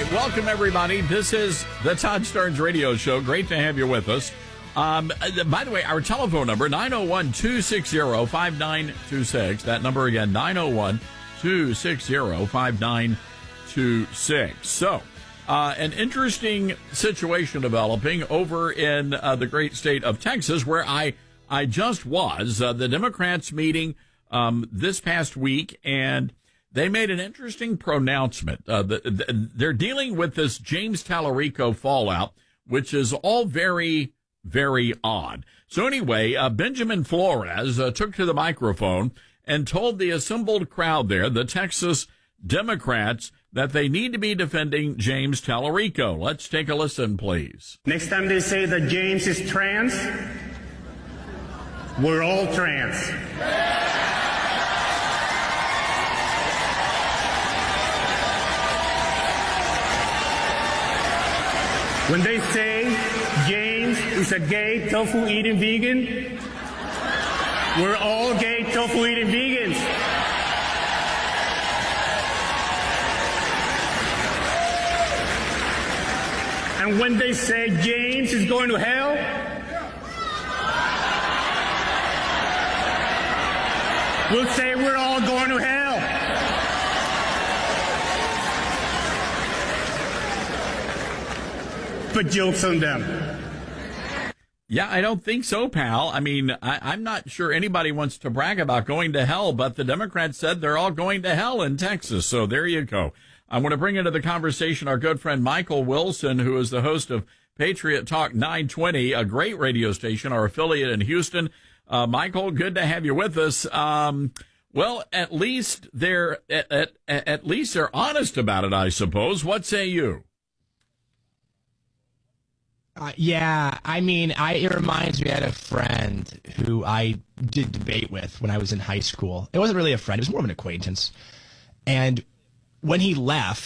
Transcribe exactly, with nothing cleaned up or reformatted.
Welcome, everybody. This is the Todd Starnes Radio Show. Great to have you with us. Um, by the way, our telephone number, nine oh one, two six zero, five nine two six. That number again, nine oh one, two six zero, five nine two six. So, uh, an interesting situation developing over in uh, the great state of Texas, where I, I just was. Uh, the Democrats meeting um, this past week, and they made an interesting pronouncement. Uh, the, the, they're dealing with this James Tallarico fallout, which is all very, very odd. So anyway, uh, Benjamin Flores uh, took to the microphone and told the assembled crowd there, the Texas Democrats, that they need to be defending James Tallarico. Let's take a listen, please. Next time they say that James is trans, we're all trans. When they say James is a gay tofu-eating vegan, we're all gay tofu-eating vegans. And when they say James is going to hell, we'll say we're all going to hell. But joke's on them. Yeah, I don't think so, pal. I mean, I, I'm not sure anybody wants to brag about going to hell, but the Democrats said they're all going to hell in Texas. So there you go. I want to bring into the conversation our good friend Michael Wilson, who is the host of Patriot Talk nine twenty, a great radio station, our affiliate in Houston. Uh, Michael, good to have you with us. Um, well, at least they're at, at, at least they're honest about it, I suppose. What say you? Uh, yeah, I mean, I, it reminds me, I had a friend who I did debate with when I was in high school. It wasn't really a friend, it was more of an acquaintance. And when he left,